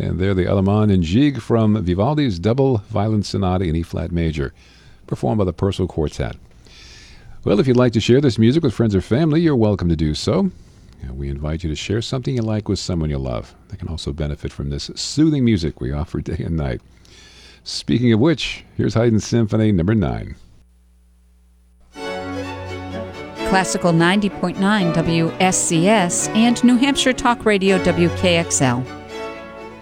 And they're the Allemande and Gigue from Vivaldi's Double Violin Sonata in E-flat major, performed by the Purcell Quartet. Well, if you'd like to share this music with friends or family, you're welcome to do so. And we invite you to share something you like with someone you love. They can also benefit from this soothing music we offer day and night. Speaking of which, here's Haydn Symphony number 9. Classical 90.9 WSCS and New Hampshire Talk Radio WKXL.